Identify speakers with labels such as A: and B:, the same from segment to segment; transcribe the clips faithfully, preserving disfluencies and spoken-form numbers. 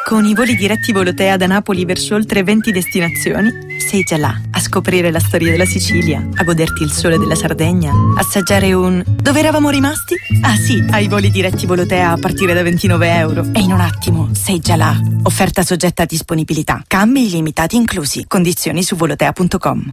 A: Con i voli diretti Volotea da Napoli verso oltre venti destinazioni, sei già là a scoprire la storia della Sicilia, a goderti il sole della Sardegna, assaggiare un... Dove eravamo rimasti? Ah sì, ai voli diretti Volotea a partire da ventinove euro. E in un attimo sei già là. Offerta soggetta a disponibilità. Cambi illimitati inclusi. Condizioni su volotea punto com.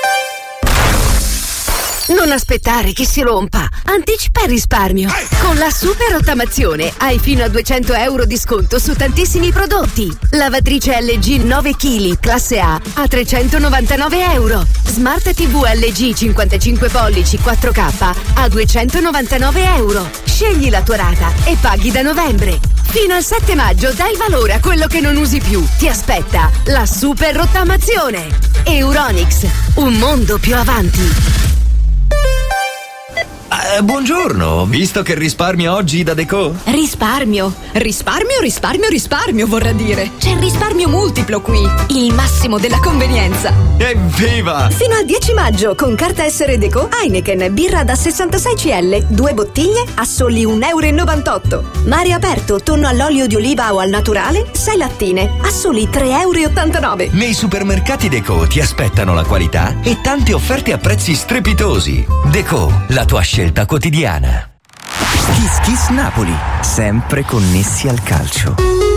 B: Non aspettare che si rompa. Anticipa il risparmio. Con la super rottamazione hai fino a duecento euro di sconto su tantissimi prodotti. Lavatrice L G nove chili classe A a trecentonovantanove euro. Smart T V L G cinquantacinque pollici quattro K a duecentonovantanove euro. Scegli la tua rata e paghi da novembre. Fino al sette maggio dai valore a quello che non usi più. Ti aspetta la super rottamazione. Euronics, un mondo più avanti.
C: Uh, buongiorno, visto che risparmio oggi da Deco?
D: Risparmio? Risparmio, risparmio, risparmio vorrà dire. C'è il risparmio multiplo qui, il massimo della convenienza.
C: Evviva!
D: Fino al dieci maggio con carta essere Deco Heineken birra da sessantasei centilitri, due bottiglie a soli un euro e novantotto. Mare aperto, tonno all'olio di oliva o al naturale, sei lattine a soli tre euro e ottantanove.
C: Nei supermercati Deco ti aspettano la qualità e tante offerte a prezzi strepitosi. Deco, la tua scelta quotidiana. Kiss Kiss Napoli, sempre connessi al calcio.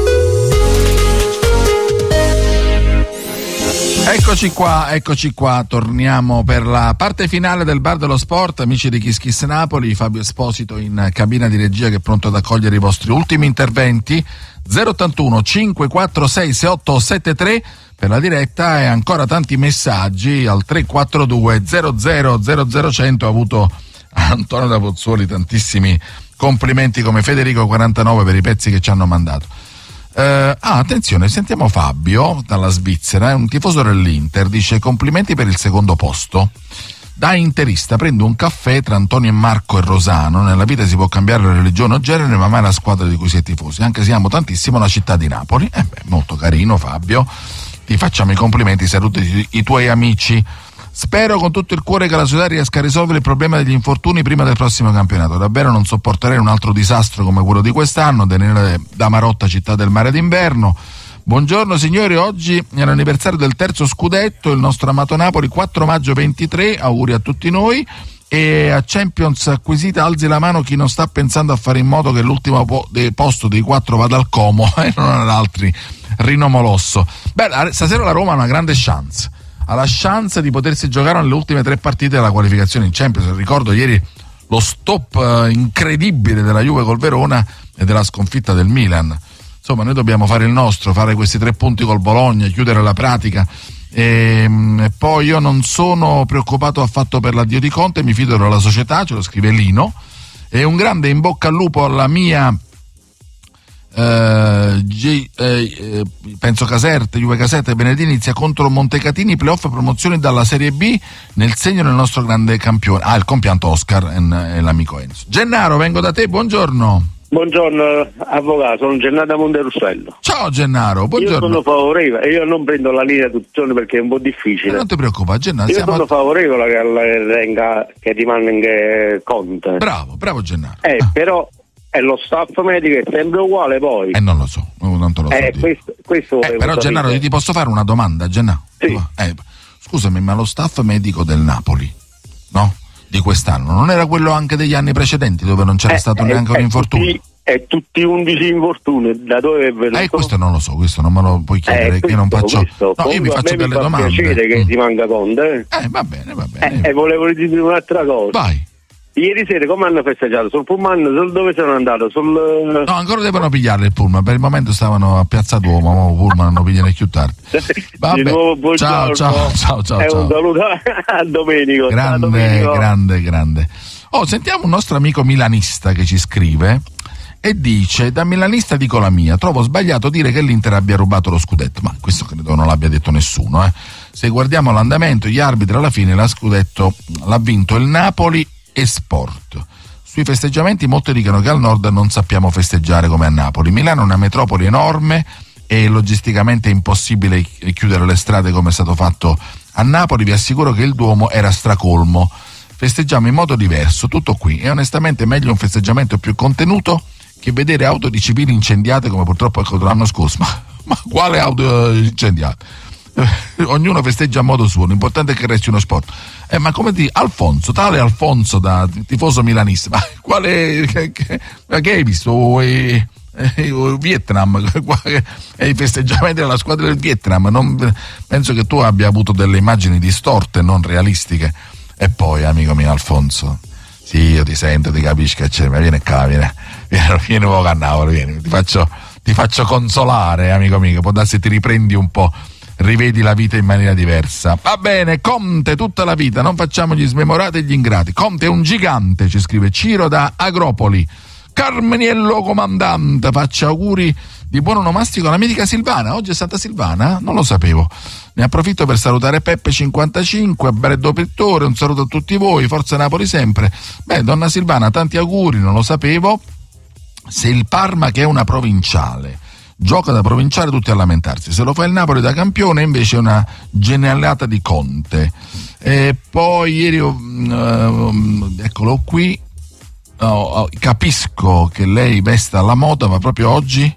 E: Eccoci qua, eccoci qua, torniamo per la parte finale del Bar dello Sport, amici di Kiss Kiss Napoli. Fabio Esposito in cabina di regia che è pronto ad accogliere i vostri ultimi interventi. zero ottantuno cinquecentoquarantasei sessantotto settantatré per la diretta e ancora tanti messaggi al tre quattro due zero zero zero zero cento. Ho avuto Antonio da Pozzuoli tantissimi complimenti come Federico quarantanove per i pezzi che ci hanno mandato. Uh, ah, attenzione, sentiamo Fabio dalla Svizzera, è un tifoso dell'Inter, dice: complimenti per il secondo posto. Da interista prendo un caffè tra Antonio e Marco e Rosano. Nella vita si può cambiare religione o genere, ma mai la squadra di cui si è tifosi, anche se amo tantissimo la città di Napoli. Eh beh, molto carino Fabio, ti facciamo i complimenti, saluti i, i tuoi amici. Spero con tutto il cuore che la società riesca a risolvere il problema degli infortuni prima del prossimo campionato. Davvero non sopporterei un altro disastro come quello di quest'anno. Daniele da Marotta, città del mare d'inverno. Buongiorno signori, oggi è l'anniversario del terzo scudetto, il nostro amato Napoli, quattro maggio ventitré, auguri a tutti noi. E a Champions acquisita alzi la mano chi non sta pensando a fare in modo che l'ultimo po- de- posto dei quattro vada al Como e non ad altri. Rino Molosso. Beh, stasera la Roma ha una grande chance. Ha la chance di potersi giocare nelle ultime tre partite della qualificazione in Champions. Ricordo ieri lo stop uh, incredibile della Juve col Verona e della sconfitta del Milan. Insomma, noi dobbiamo fare il nostro, fare questi tre punti col Bologna, chiudere la pratica. E, e poi io non sono preoccupato affatto per l'addio di Conte, mi fido della società, ce lo scrive Lino. E un grande in bocca al lupo alla mia Uh, G, eh, penso Caserta, Juve Caserta e Benedì inizia contro Montecatini, playoff promozioni dalla Serie B nel segno del nostro grande campione, ah il compianto Oscar e, e l'amico Enzo. Gennaro, vengo da te, buongiorno.
F: Buongiorno avvocato, sono Gennaro da Monteruscello.
E: Ciao Gennaro, buongiorno.
F: Io sono favorevole, io non prendo la linea tutti i giorni perché è un po' difficile.
E: Ma non ti preoccupare Gennaro.
F: Io
E: siamo...
F: sono favorevole che venga, che rimanga Conte.
E: Bravo, bravo Gennaro.
F: Eh,
E: ah.
F: però è lo staff medico è sempre uguale poi.
E: Eh non lo so, non te lo so.
F: Eh, questo, questo
E: eh, però Gennaro io ti posso fare una domanda, Gennaro?
F: Sì.
E: Eh, scusami, ma lo staff medico del Napoli, no? Di quest'anno, non era quello anche degli anni precedenti dove non c'era
F: eh,
E: stato
F: eh,
E: neanche
F: eh,
E: un infortunio?
F: Tutti, è tutti undici infortuni, da dove è venuto?
E: Eh, questo non lo so, questo non me lo puoi chiedere,
F: eh,
E: che
F: questo,
E: io non faccio.
F: Questo.
E: No, io vi faccio delle
F: mi fa
E: domande.
F: piacere che
E: mm.
F: ti manca Conte.
E: Eh, va bene, va bene.
F: Eh, e volevo dire un'altra cosa.
E: Vai.
F: Ieri sera come hanno festeggiato? Sul pullman? Sul dove sono andato? Sul...
E: No, ancora devono pigliarle il pullman. Per il momento stavano a Piazza Duomo, ma il pullman non pigliano più tardi. Vabbè.
F: Di nuovo,
E: ciao, ciao, ciao, ciao.
F: È
E: ciao.
F: un saluto a Domenico.
E: Grande,
F: Domenico.
E: grande, grande. Oh, sentiamo un nostro amico milanista che ci scrive e dice: da milanista dico la mia, trovo sbagliato dire che l'Inter abbia rubato lo scudetto, ma questo credo non l'abbia detto nessuno. Eh. Se guardiamo l'andamento, gli arbitri alla fine la scudetto l'ha vinto il Napoli e Sport. Sui festeggiamenti molti dicono che al nord non sappiamo festeggiare come a Napoli. Milano è una metropoli enorme e logisticamente impossibile chiudere le strade come è stato fatto a Napoli. Vi assicuro che il Duomo era stracolmo. Festeggiamo in modo diverso, tutto qui, e onestamente meglio un festeggiamento più contenuto che vedere auto di civili incendiate come purtroppo ecco l'anno scorso. Ma Ma quale auto incendiata? Eh, ognuno festeggia a modo suo, l'importante è che resti uno sport. Eh, ma come ti Alfonso, tale Alfonso da tifoso milanista, ma quale che, che, che hai visto? Eh, eh, Vietnam, e i festeggiamenti della squadra del Vietnam, non, penso che tu abbia avuto delle immagini distorte, non realistiche. E poi, amico mio Alfonso, sì, io ti sento, ti capisco che c'è, ma vieni qua, vieni, vieni, vieni un po' a Napoli, vieni, ti faccio, ti faccio consolare, amico mio, può darsi ti riprendi un po', rivedi la vita in maniera diversa. Va bene, Conte tutta la vita, non facciamo gli smemorati e gli ingrati. Conte è un gigante, ci scrive Ciro da Agropoli. Carmeniello comandante, faccia auguri di buon onomastico alla medica Silvana. Oggi è Santa Silvana? Non lo sapevo. Ne approfitto per salutare Peppe cinquantacinque, Breddo Pittore, un saluto a tutti voi, Forza Napoli sempre. Beh, donna Silvana, tanti auguri, non lo sapevo. Se il Parma, che è una provinciale, gioca da provinciale, tutti a lamentarsi. Se lo fa il Napoli da campione, invece è una genialata di Conte. E poi ieri, uh, eccolo qui, oh, oh, capisco che lei vesta alla moda, ma proprio oggi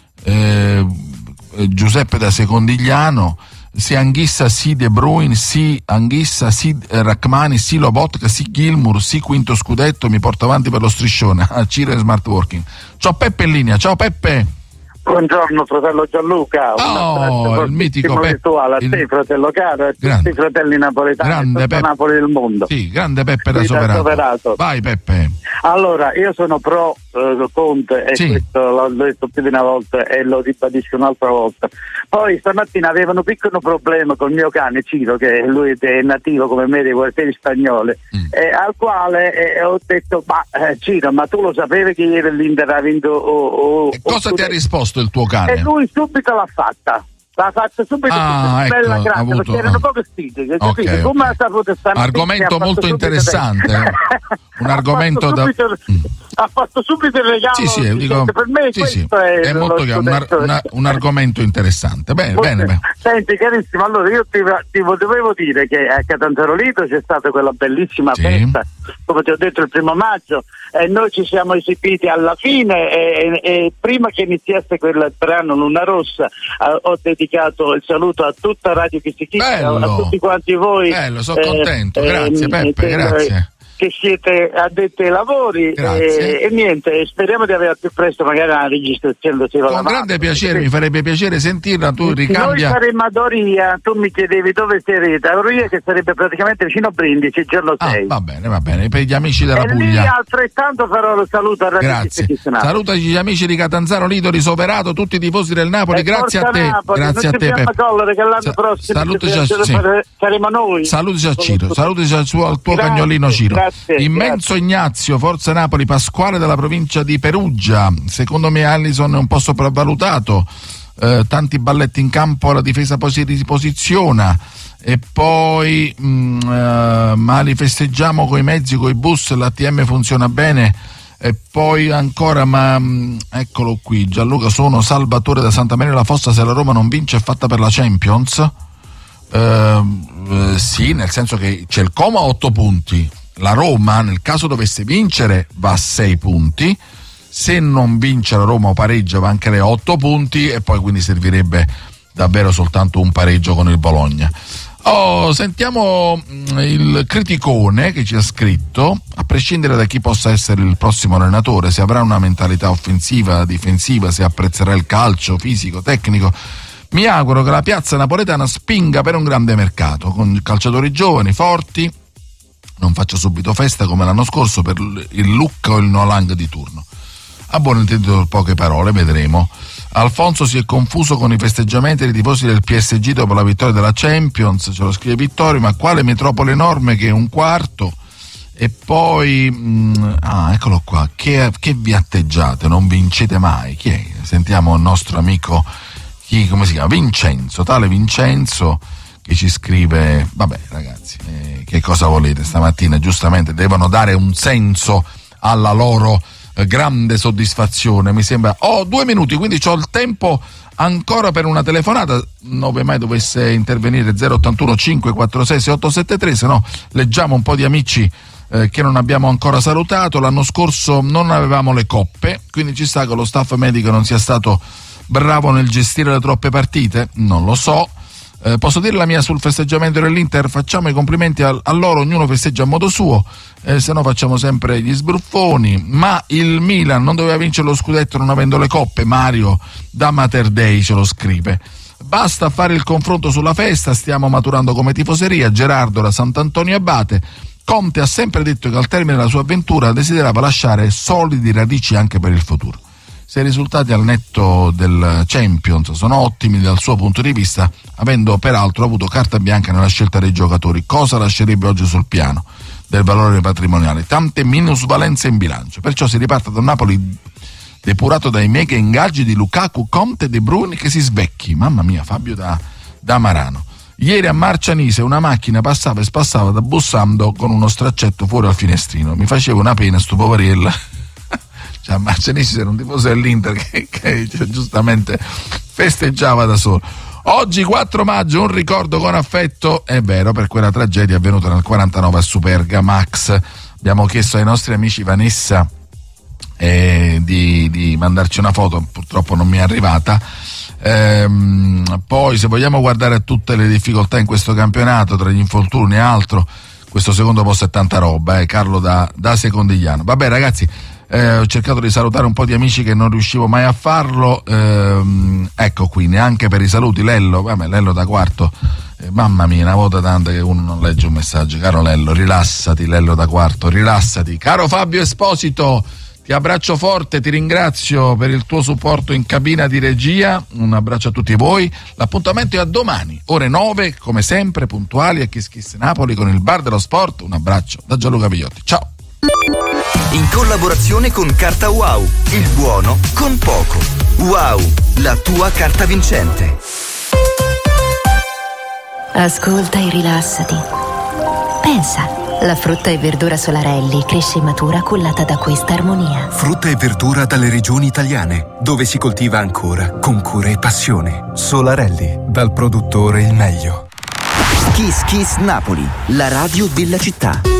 E: eh, Giuseppe da Secondigliano, sì Anghissa, sì De Bruyne, sì Anghissa, sì Rachmani, sì Lobotka, sì Gilmour, sì quinto scudetto, mi porto avanti per lo striscione. Ah, Ciro e Smart Working. Ciao Peppe in linea, ciao Peppe.
F: Buongiorno fratello Gianluca,
E: oh, il mitico Peppe,
F: virtuale a te il... fratello caro, a tutti i fratelli napoletani, grande Peppe, Napoli del mondo.
E: Sì, grande Peppe da Soverato. Soverato. Vai Peppe.
F: Allora, io sono pro uh, Conte e sì. Questo l'ho detto più di una volta e lo ribadisco un'altra volta. Poi stamattina avevano un piccolo problema col mio cane Ciro, che lui è nativo come me dei quartieri spagnoli, mm. eh, al quale eh, ho detto, ma eh, Ciro, ma tu lo sapevi che ieri l'Inter ha vinto? Oh, oh,
E: e cosa oh, ti ha risposto il tuo cane?
F: E lui subito l'ha fatta. L'ha fatta subito,
E: ah,
F: subito
E: ecco,
F: bella grande,
E: avuto,
F: perché erano poco stiti, okay, come ha saputo stare
E: argomento molto interessante, un argomento da
F: subito, mm. ha fatto subito il regalo.
E: Sì, sì, dico,
F: per me
E: sì, sì,
F: è,
E: è molto chiaro, un, ar- una, un argomento interessante. Bene,
F: Forse,
E: bene, bene.
F: Senti carissimo, allora io ti, ti dovevo dire che a Catanzarolito c'è stata quella bellissima sì. festa, come ti ho detto il primo maggio, e noi ci siamo esibiti alla fine e, e prima che iniziasse quel brano Luna Rossa eh, ho dedicato il saluto a tutta Radio Chistichista, a tutti quanti voi.
E: Bello, sono eh, contento, grazie eh, Peppe, eh, grazie.
F: Che siete addetti ai lavori e, e niente, speriamo di avere più presto magari una registrazione.
E: Con grande piacere, sì. Mi farebbe piacere sentirla, tu ricambia.
F: Noi saremmo ad Oria, tu mi chiedevi dove sarete, a Oria che sarebbe praticamente vicino a Brindisi, il giorno sei.
E: Ah, va bene, va bene, per gli amici della
F: e
E: Puglia.
F: E altrettanto farò lo saluto a Radio
E: Grazie, salutaci gli amici di Catanzaro, Lido, di Soverato, tutti i tifosi del Napoli, e grazie a te,
F: Napoli,
E: grazie a te Peppe.
F: Collere, che l'anno prossimo
E: salutaci a, sì.
F: saremo noi.
E: Salutaci a Ciro, salutaci al, suo, al tuo grazie, cagnolino Ciro. Grazie, Immenso grazie. Ignazio, Forza Napoli, Pasquale della provincia di Perugia. Secondo me Allison è un po' sopravvalutato, eh, tanti balletti in campo, la difesa poi si riposiziona. E poi mh, eh, ma li festeggiamo coi mezzi, coi bus, l'A T M funziona bene. E poi ancora, ma mh, eccolo qui, Gianluca, sono Salvatore da Santa Maria della Fossa, se la Roma non vince è fatta per la Champions. Eh, eh, sì, nel senso che c'è il Como a otto punti, la Roma nel caso dovesse vincere va a sei punti, se non vince la Roma o pareggia va anche lei a otto punti e poi quindi servirebbe davvero soltanto un pareggio con il Bologna. Oh, sentiamo il criticone che ci ha scritto, a prescindere da chi possa essere il prossimo allenatore, se avrà una mentalità offensiva, difensiva, se apprezzerà il calcio fisico, tecnico, mi auguro che la piazza napoletana spinga per un grande mercato, con calciatori giovani, forti, non faccia subito festa come l'anno scorso per il Lucca o il Nolang di turno. A buon intenditore poche parole, vedremo. Alfonso si è confuso con i festeggiamenti dei tifosi del P S G dopo la vittoria della Champions, ce lo scrive Vittorio, ma quale metropoli enorme che è un quarto? E poi mh, ah eccolo qua, che, che vi atteggiate, non vincete mai. Chi è? Sentiamo il nostro amico, chi, come si chiama? Vincenzo, tale Vincenzo, che ci scrive, vabbè ragazzi, eh, che cosa volete stamattina, giustamente devono dare un senso alla loro eh, grande soddisfazione, mi sembra. Ho oh, due minuti, quindi c'ho il tempo ancora per una telefonata, ove mai dovesse intervenire zero ottantuno cinquecentoquarantasei sessantosettantatré, se no leggiamo un po' di amici eh, che non abbiamo ancora salutato. L'anno scorso non avevamo le coppe, quindi ci sta che lo staff medico non sia stato bravo nel gestire le troppe partite? Non lo so. Eh, posso dire la mia sul festeggiamento dell'Inter? Facciamo i complimenti a, a loro, ognuno festeggia a modo suo, eh, se no facciamo sempre gli sbruffoni. Ma il Milan non doveva vincere lo scudetto non avendo le coppe? Mario da Mater Dei ce lo scrive. Basta fare il confronto sulla festa, stiamo maturando come tifoseria. Gerardo da Sant'Antonio Abate. Conte ha sempre detto che al termine della sua avventura desiderava lasciare solidi radici anche per il futuro. Se i risultati al netto del Champions sono ottimi dal suo punto di vista, avendo peraltro avuto carta bianca nella scelta dei giocatori, cosa lascerebbe oggi sul piano del valore patrimoniale? Tante minusvalenze in bilancio. Perciò si riparte da un Napoli depurato dai mega ingaggi di Lukaku, Conte e De Bruyne che si svecchi. Mamma mia, Fabio da, da Marano. Ieri a Marcianise una macchina passava e spassava da bussando con uno straccetto fuori al finestrino. Mi faceva una pena sto poverello. Cioè, a Marcianise era un tifoso dell'Inter che, che cioè, giustamente festeggiava da solo. Oggi quattro maggio, un ricordo con affetto, è vero, per quella tragedia avvenuta nel quarantanove a Superga. Max, abbiamo chiesto ai nostri amici Vanessa eh, di, di mandarci una foto, purtroppo non mi è arrivata. Ehm, poi se vogliamo guardare a tutte le difficoltà in questo campionato, tra gli infortuni e altro, questo secondo posto è tanta roba, eh, Carlo da, da Secondigliano. Vabbè ragazzi, Eh, ho cercato di salutare un po' di amici che non riuscivo mai a farlo, ehm, ecco qui, neanche per i saluti. Lello, vabbè, Lello da quarto, eh, mamma mia, una volta tanta che uno non legge un messaggio. Caro Lello, rilassati. Lello da quarto, rilassati. Caro Fabio Esposito, ti abbraccio forte, ti ringrazio per il tuo supporto in cabina di regia, un abbraccio a tutti voi. L'appuntamento è a domani, ore nove, come sempre puntuali a Kiss Kiss Napoli con il Bar dello Sport. Un abbraccio da Gianluca Vigliotti, ciao.
C: In collaborazione con Carta Wow, il buono con poco. Wow, la tua carta vincente.
G: Ascolta e rilassati. Pensa, la frutta e verdura Solarelli cresce e matura cullata da questa armonia.
H: Frutta e verdura dalle regioni italiane, dove si coltiva ancora con cura e passione. Solarelli, dal produttore il meglio.
C: Kiss Kiss Napoli, la radio della città.